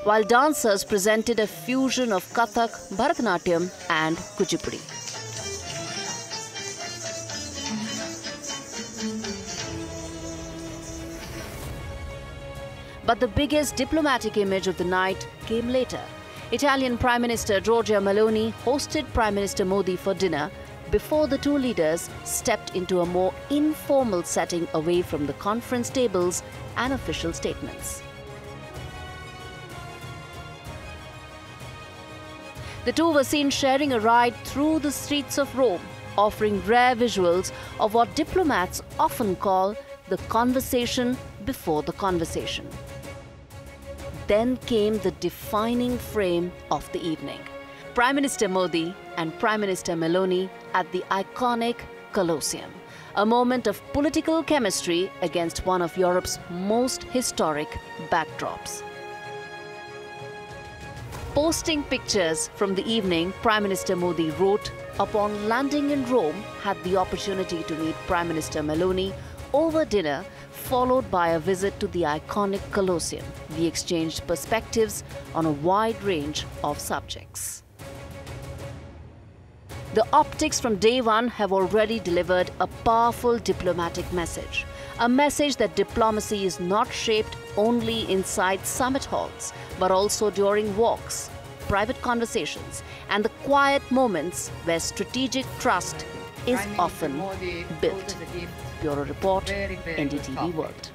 while dancers presented a fusion of Kathak, Bharatanatyam and Kuchipudi. But the biggest diplomatic image of the night came later. Italian Prime Minister Giorgia Meloni hosted Prime Minister Modi for dinner before the two leaders stepped into a more informal setting away from the conference tables and official statements. The two were seen sharing a ride through the streets of Rome, offering rare visuals of what diplomats often call the conversation before the conversation. Then came the defining frame of the evening. Prime Minister Modi and Prime Minister Meloni at the iconic Colosseum, a moment of political chemistry against one of Europe's most historic backdrops. Posting pictures from the evening, Prime Minister Modi wrote, "Upon landing in Rome, had the opportunity to meet Prime Minister Meloni over dinner, followed by a visit to the iconic Colosseum. We exchanged perspectives on a wide range of subjects." The optics from day one have already delivered a powerful diplomatic message. A message that diplomacy is not shaped only inside summit halls, but also during walks, private conversations, and the quiet moments where strategic trust is often built. Bureau Report, NDTV World.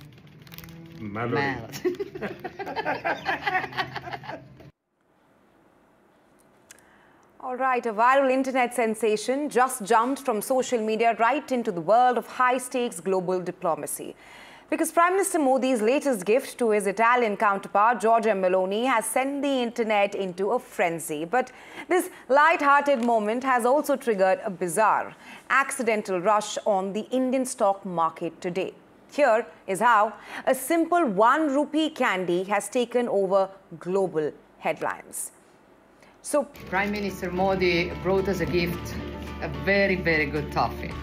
All right, a viral internet sensation just jumped from social media right into the world of high-stakes global diplomacy. Because Prime Minister Modi's latest gift to his Italian counterpart, Giorgia Meloni, has sent the internet into a frenzy. But this light-hearted moment has also triggered a bizarre, accidental rush on the Indian stock market today. Here is how a simple 1 rupee candy has taken over global headlines. So, Prime Minister Modi brought us a gift, a very, very good toffee.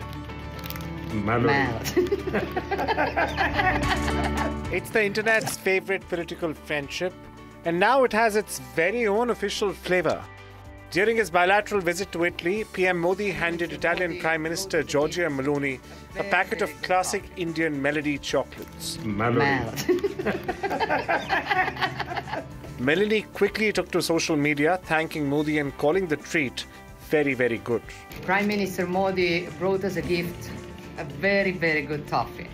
It's the internet's favorite political friendship, and now it has its very own official flavor. During his bilateral visit to Italy, PM Modi handed Italian Prime Minister Giorgia Meloni a packet of classic Indian Melody chocolates. Meloni quickly took to social media, thanking Modi and calling the treat very, very good. Prime Minister Modi brought us a gift, a very, very good toffee.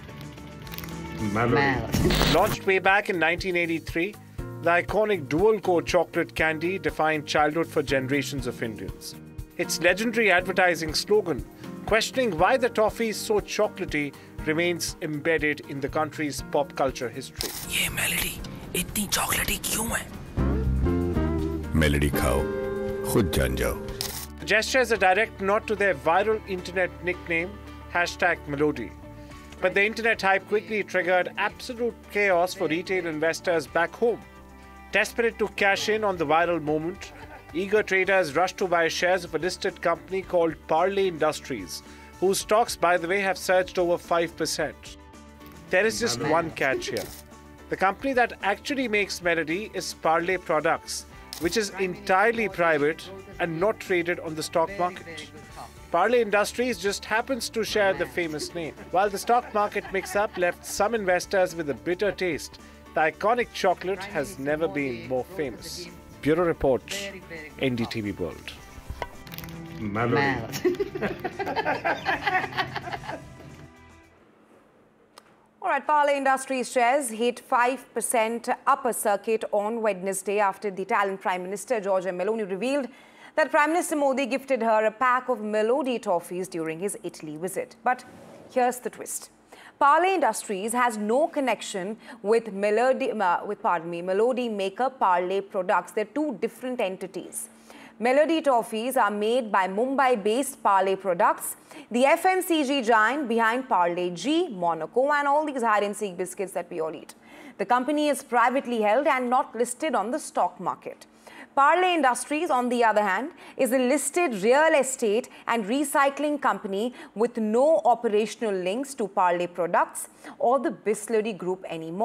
Launched way back in 1983, the iconic dual-core chocolate candy defined childhood for generations of Indians. Its legendary advertising slogan, questioning why the toffee is so chocolatey, remains embedded in the country's pop culture history. ये melody इतनी चॉकलेटी क्यों है? Melody खाओ, खुद जान जाओ. The gesture is a direct nod to their viral internet nickname, #Melody. But the internet hype quickly triggered absolute chaos for retail investors back home. Desperate to cash in on the viral moment, eager traders rushed to buy shares of a listed company called Parle Industries, whose stocks, by the way, have surged over 5%. There is just one catch here. The company that actually makes Melody is Parle Products, which is entirely private and not traded on the stock market. Parle Industries just happens to share the famous name. While the stock market mix-up left some investors with a bitter taste, the iconic chocolate has never been more famous. Bureau Report, NDTV World. all right, Parle Industries shares hit 5% upper circuit on Wednesday after the Italian Prime Minister Giorgia Meloni revealed that Prime Minister Modi gifted her a pack of Melody toffees during his Italy visit. But here's the twist. Parle Industries has no connection with Melody maker Parle Products. They're two different entities. Melody toffees are made by Mumbai-based Parle Products, the FMCG giant behind Parle G, Monaco, and all these hide-and-seek biscuits that we all eat. The company is privately held and not listed on the stock market. Parle Industries, on the other hand, is a listed real estate and recycling company with no operational links to Parle Products or the Bisleri Group anymore.